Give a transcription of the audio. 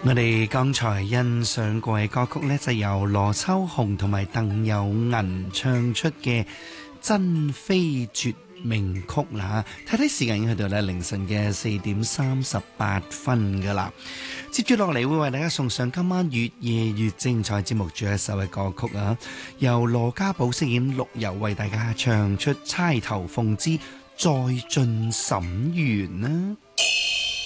我哋剛才欣賞過嘅歌曲呢，就由羅秋紅同埋鄧有銀唱出嘅《珍妃絕命曲》啦。睇睇時間已經去到咧凌晨嘅4:38噶啦。接住落嚟會為大家送上今晚越夜越精彩節目最後一首嘅歌曲啊，由羅家寶飾演陸游為大家唱出《釵頭鳳之再進沈園》啦。